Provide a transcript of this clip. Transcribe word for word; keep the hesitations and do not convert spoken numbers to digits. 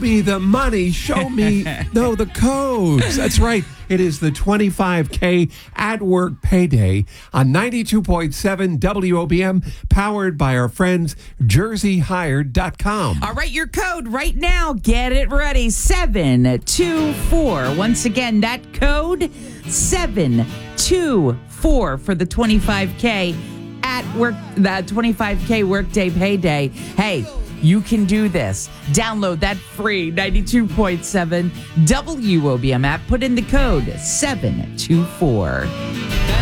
me the money. Show me, no, the codes. That's right. It is the twenty-five K at work payday on ninety-two point seven W O B M, powered by our friends jersey hired dot com. All right, your code right now. Get it ready. seven two four. Once again, that code seven two four for the twenty-five K at work, the twenty-five K workday payday. Hey, you can do this. Download that free ninety-two point seven W O B M app. Put in the code seven two four.